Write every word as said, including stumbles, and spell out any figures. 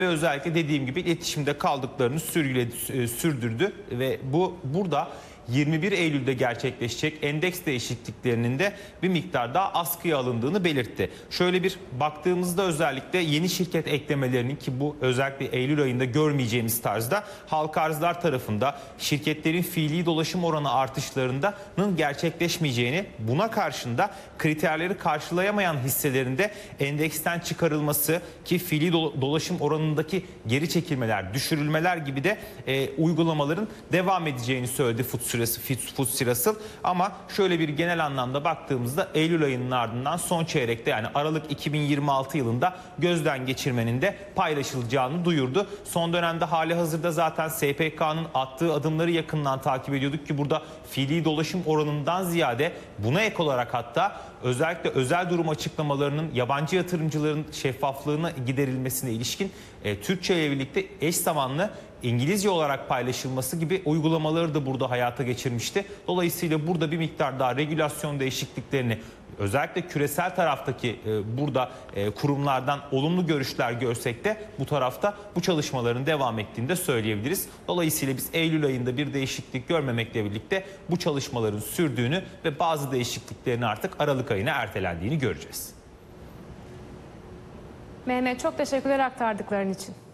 ve özellikle dediğim gibi iletişimde kaldıklarını sürgüledi, sürdürdü ve bu burada yirmi bir Eylül'de gerçekleşecek endeks değişikliklerinin de bir miktar daha askıya alındığını belirtti. Şöyle bir baktığımızda özellikle yeni şirket eklemelerinin, ki bu özellikle Eylül ayında görmeyeceğimiz tarzda, halka arzlar tarafında şirketlerin fiili dolaşım oranı artışlarının gerçekleşmeyeceğini, buna karşında kriterleri karşılayamayan hisselerinde endeksten çıkarılması, ki fiili dolaşım oranındaki geri çekilmeler, düşürülmeler gibi de e, uygulamaların devam edeceğini söyledi F T S E Russell. Ama şöyle bir genel anlamda baktığımızda Eylül ayının ardından son çeyrekte, yani Aralık iki bin yirmi altı yılında gözden geçirmenin de paylaşılacağını duyurdu. Son dönemde hali hazırda zaten S P K'nın attığı adımları yakından takip ediyorduk ki burada fiili dolaşım oranından ziyade buna ek olarak hatta özellikle özel durum açıklamalarının yabancı yatırımcıların şeffaflığına giderilmesine ilişkin e, Türkçe ile birlikte eş zamanlı İngilizce olarak paylaşılması gibi uygulamaları da burada hayata geçirmişti. Dolayısıyla burada bir miktar daha regülasyon değişikliklerini, özellikle küresel taraftaki e, burada e, kurumlardan olumlu görüşler görsek de bu tarafta bu çalışmaların devam ettiğini de söyleyebiliriz. Dolayısıyla biz Eylül ayında bir değişiklik görmemekle birlikte bu çalışmaların sürdüğünü ve bazı değişikliklerin artık Aralık ayına ertelendiğini göreceğiz. Mehmet, çok teşekkürler aktardıkların için.